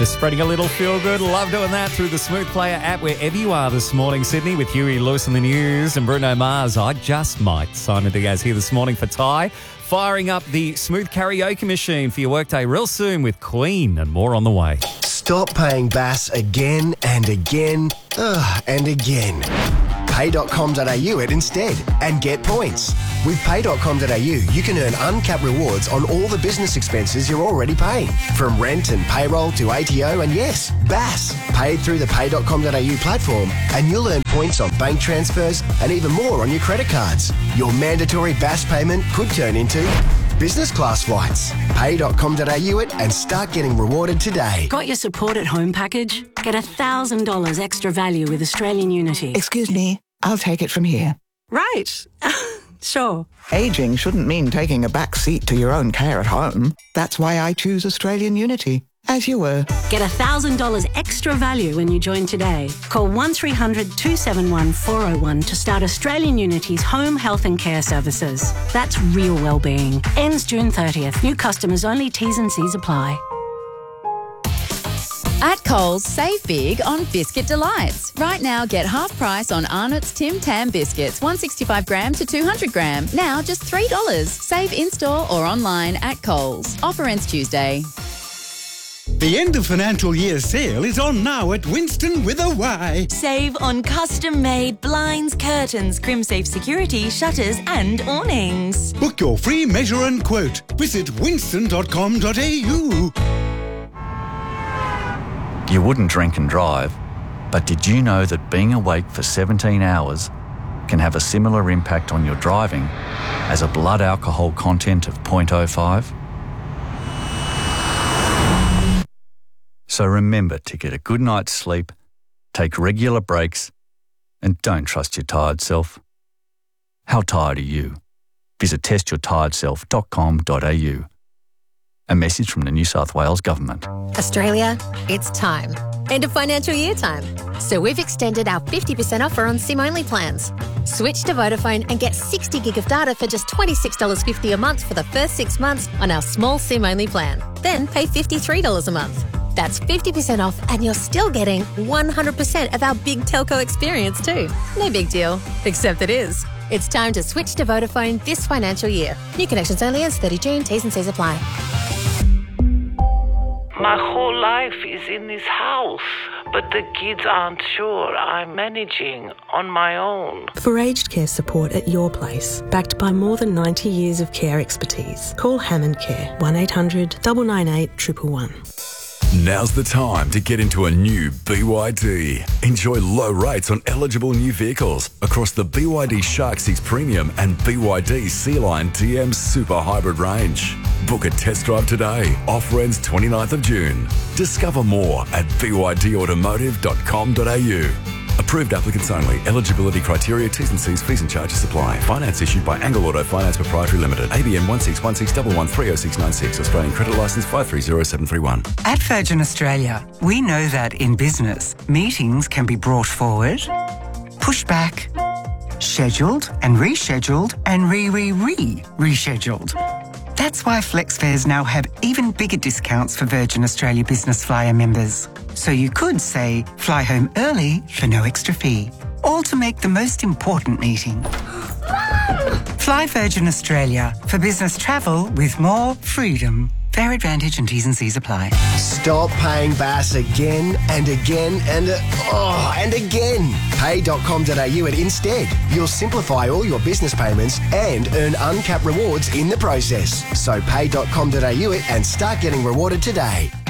Just spreading a little feel good. Love doing that through the Smooth Player app wherever you are this morning, Sydney, with Huey Lewis in the news and Bruno Mars. I just might. Simon Diaz here this morning for Ty. Firing up the Smooth Karaoke machine for your workday real soon with Queen, and more on the way. Stop paying BAS again and again and again. Pay.com.au it instead and get points. With Pay.com.au, you can earn uncapped rewards on all the business expenses you're already paying. From rent and payroll to ATO and yes, BAS. Paid through the Pay.com.au platform and you'll earn points on bank transfers and even more on your credit cards. Your mandatory BAS payment could turn into business class flights. Pay.com.au it and start getting rewarded today. Got your support at home package? Get $1,000 extra value with Australian Unity. Excuse me, I'll take it from here. Right. Sure. Ageing shouldn't mean taking a back seat to your own care at home. That's why I choose Australian Unity. As you were. Get $1,000 extra value when you join today. Call 1300 271 401 to start Australian Unity's home health and care services. That's real wellbeing. Ends June 30th. New customers only. T's and C's apply. At Coles, save big on Biscuit Delights. Right now, get half price on Arnott's Tim Tam biscuits, 165 gram to 200 gram. Now just $3. Save in-store or online at Coles. Offer ends Tuesday. The end of financial year sale is on now at Winston with a Y. Save on custom-made blinds, curtains, CrimSafe security, shutters and awnings. Book your free measure and quote. Visit winston.com.au. You wouldn't drink and drive, but did you know that being awake for 17 hours can have a similar impact on your driving as a blood alcohol content of 0.05? So remember to get a good night's sleep, take regular breaks, and don't trust your tired self. How tired are you? Visit testyourtiredself.com.au. A message from the New South Wales Government. Australia, it's time. End of financial year time. So we've extended our 50% offer on SIM-only plans. Switch to Vodafone and get 60 gig of data for just $26.50 a month for the first 6 months on our small SIM-only plan. Then pay $53 a month. That's 50% off and you're still getting 100% of our big telco experience too. No big deal, except it is. It's time to switch to Vodafone this financial year. New connections only as 30 June. T's and C's apply. My whole life is in this house, but the kids aren't sure I'm managing on my own. For aged care support at your place, backed by more than 90 years of care expertise, call Hammond Care, 1800 998 111. Now's the time to get into a new BYD. Enjoy low rates on eligible new vehicles across the BYD Shark 6 Premium and BYD Sea-Line DM Super Hybrid range. Book a test drive today. Offer ends 29th of June. Discover more at bydautomotive.com.au. Approved applicants only. Eligibility criteria, T's and C's, fees and charges apply. Finance issued by Angle Auto Finance Proprietary Limited. ABN 161611130696. Australian Credit Licence 530731. At Virgin Australia, we know that in business, meetings can be brought forward, pushed back, scheduled and rescheduled and rescheduled. That's why FlexFares now have even bigger discounts for Virgin Australia Business Flyer members. So you could say, fly home early for no extra fee. All to make the most important meeting. Fly Virgin Australia for business travel with more freedom. Fair advantage and T's and C's apply. Stop paying BAS again and again and again. Pay.com.au it instead. You'll simplify all your business payments and earn uncapped rewards in the process. So pay.com.au it and start getting rewarded today.